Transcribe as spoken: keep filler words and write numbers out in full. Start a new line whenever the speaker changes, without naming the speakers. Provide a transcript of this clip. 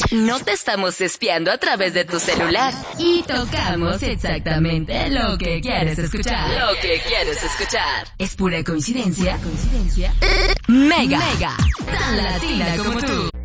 No te estamos espiando a través de tu celular.
Y tocamos exactamente lo que quieres escuchar.
Lo que quieres escuchar.
¿Es pura coincidencia? ¿Coincidencia?
Mega.
Mega. Tan latina como tú.